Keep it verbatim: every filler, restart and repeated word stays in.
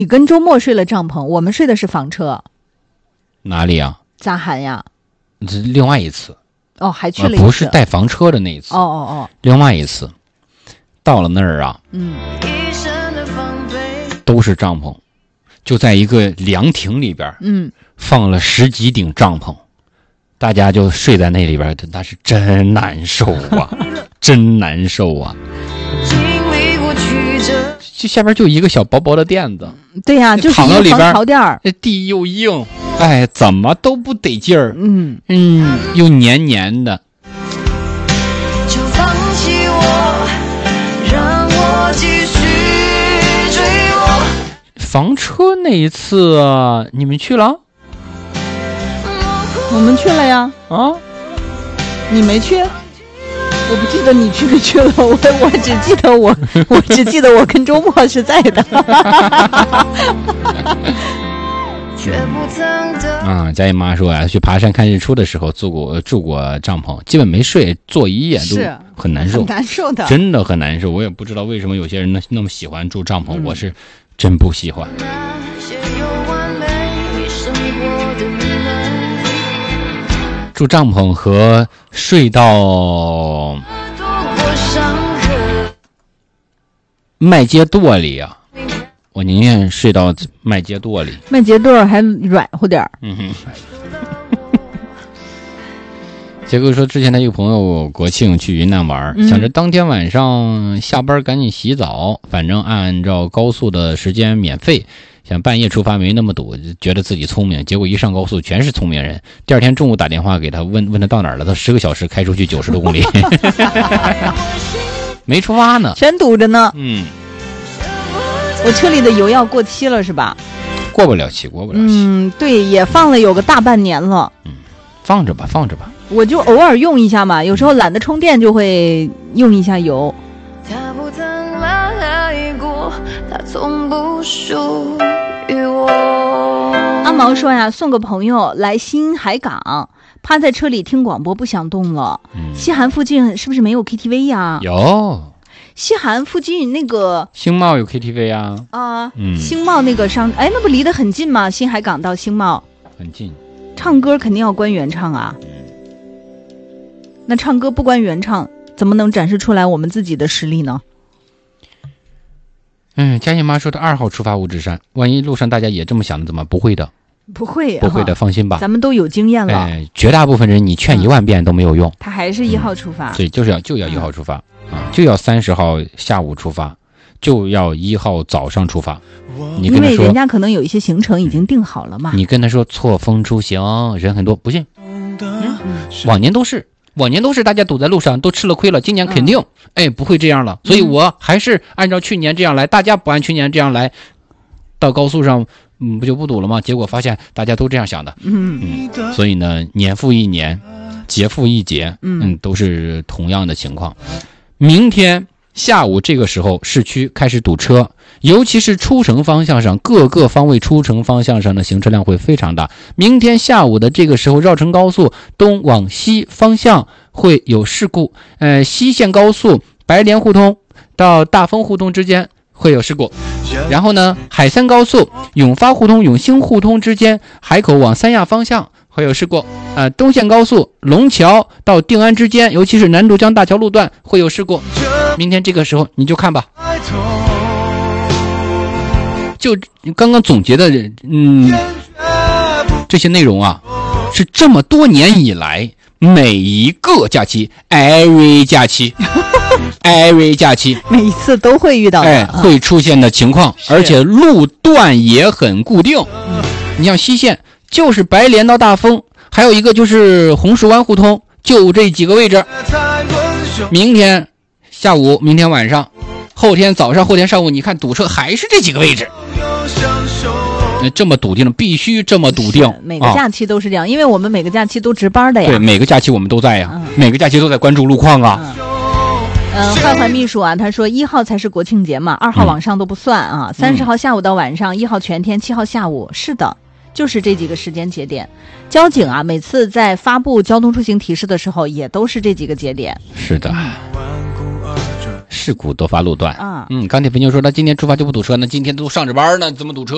你跟周末睡了帐篷，我们睡的是房车。 哪里啊？ 咋喊呀？ 这是另外一次。 哦，还去了一次。 不是带房车的那一次。 哦哦哦。 另外一次，到了那儿啊， 嗯， 都是帐篷，就在一个凉亭里边， 嗯， 放了十几顶帐篷，大家就睡在那里边，那是真难受啊，真难受啊。就下边就一个小薄薄的垫子， 对呀、啊，就是躺到里边， 床垫儿， 那地又硬，哎，怎么都不得劲儿， 嗯嗯，又黏黏的。 就放弃我，让我继续追我。 房车那一次啊，你们去了？ 我们去了呀。 啊， 你没去？我不记得你去没去了，我我只记得我我只记得我跟周末是在的。 啊，佳怡妈说啊，去爬山看日出的时候住过住过帐篷，基本没睡，坐一夜都很难受， 很难受的， 真的很难受。我也不知道为什么有些人呢那么喜欢住帐篷，嗯、我是真不喜欢。住帐篷和睡到麦秸垛里啊，我宁愿睡到麦秸垛里。 麦秸垛还软乎点儿。 嗯哼。结果说之前他一个朋友国庆去云南玩，嗯、想着当天晚上下班赶紧洗澡，反正按照高速的时间免费。想半夜出发没那么堵，觉得自己聪明，结果一上高速全是聪明人。第二天中午打电话给他问问他到哪儿了，他十个小时开出去九十多公里，没出发呢， 全堵着呢。 嗯， 我车里的油要过期了是吧？ 过不了期，过不了期。 嗯，对，也放了有个大半年了。 嗯，放着吧，放着吧。 我就偶尔用一下嘛，有时候懒得充电就会用一下油。 他不曾来过，他从不属于我。 阿毛说呀，送个朋友来新海港，趴在车里听广播不想动了。嗯、西韩附近是不是没有 K T V 呀？ 有， 西韩附近那个星茂有 K T V 啊。 啊，嗯，星茂那个商，哎，那不离得很近吗？新海港到星茂很近。 唱歌肯定要关原唱啊。嗯、那唱歌不关原唱，怎么能展示出来我们自己的实力呢？ 嗯，佳欣妈说的二号出发五指山，万一路上大家也这么想的怎么？不会的， 不会、啊， 不会的，放心吧， 咱们都有经验了。 哎，绝大部分人你劝一万遍都没有用，嗯、 他还是一号出发， 所以就是要就要一号出发、嗯、啊，就要三十号下午出发，就要一号早上出发。你跟他说， 因为人家可能有一些行程已经定好了嘛。 你跟他说错峰出行，人很多，不信？嗯，往年都是。往年都是大家堵在路上都吃了亏了，今年肯定、嗯、哎不会这样了，所以我还是按照去年这样来，大家不按去年这样来，到高速上嗯不就不堵了吗？结果发现大家都这样想的，嗯嗯，所以呢年复一年，节复一节，嗯都是同样的情况。明天下午这个时候市区开始堵车，尤其是出城方向上，各个方位出城方向上的行车量会非常大。明天下午的这个时候，绕城高速东往西方向会有事故，呃，西线高速白莲互通到大丰互通之间会有事故。然后呢，海三高速永发互通永兴互通之间，海口往三亚方向会有事故。呃，东线高速龙桥到定安之间，尤其是南渡江大桥路段会有事故。明天这个时候你就看吧。就刚刚总结的，嗯，这些内容啊，是这么多年以来每一个假期 ，every 假期，every 假期， 每一次都会遇到的， 哎，会出现的情况，而且路段也很固定。嗯、你像西线就是白莲到大丰，还有一个就是红石湾互通，就这几个位置。明天下午，明天晚上。后天早上后天上午你看堵车还是这几个位置，这么笃定，必须这么笃定。 每个假期都是这样、啊、因为我们每个假期都值班的呀。 对，每个假期我们都在呀、嗯、每个假期都在关注路况啊。 嗯，呃，坏坏秘书啊，他说一号才是国庆节嘛，二号往上都不算啊。三十、嗯、号下午到晚上，一号全天，七号下午，是的，就是这几个时间节点。交警啊，每次在发布交通出行提示的时候，也都是这几个节点。 是的。事故多发路段啊， 嗯，钢铁肥牛说他今天出发就不堵车，那今天都上着班呢，怎么堵车？